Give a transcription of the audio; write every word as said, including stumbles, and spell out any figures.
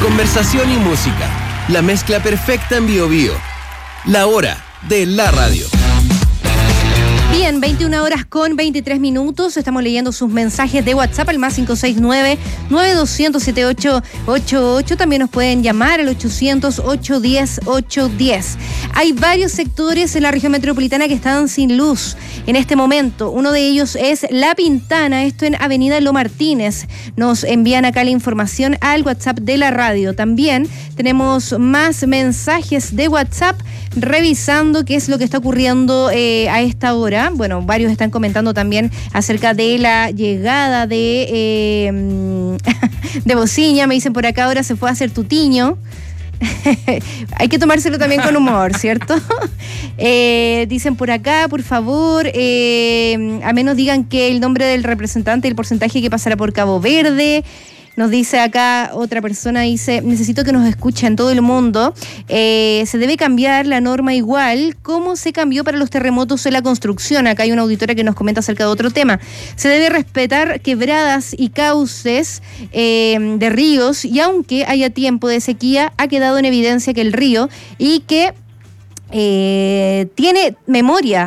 Conversación y música. La mezcla perfecta en Bio Bio. La hora de la radio. Bien, veintiuna horas con veintitrés minutos. Estamos leyendo sus mensajes de WhatsApp al más cinco seis nueve, nueve dos cero cero, siete ocho ocho ocho. También nos pueden llamar al ochocientos, ochocientos diez, ochocientos diez. Hay varios sectores en la región metropolitana que están sin luz en este momento. Uno de ellos es La Pintana, esto en Avenida Lo Martínez. Nos envían acá la información al WhatsApp de la radio. También tenemos más mensajes de WhatsApp revisando qué es lo que está ocurriendo eh, a esta hora. Bueno, varios están comentando también acerca de la llegada de eh, de Bociña. Me dicen por acá, ahora se fue a hacer Tutiño. Hay que tomárselo también con humor, ¿cierto? eh, dicen por acá, por favor, eh, a menos digan que el nombre del representante y el porcentaje que pasará por Cabo Verde. Nos dice acá otra persona, dice, necesito que nos escuchen todo el mundo. Eh, se debe cambiar la norma igual como se cambió para los terremotos en la construcción. Acá hay una auditora que nos comenta acerca de otro tema. Se debe respetar quebradas y cauces eh, de ríos, y aunque haya tiempo de sequía, ha quedado en evidencia que el río y que eh, tiene memoria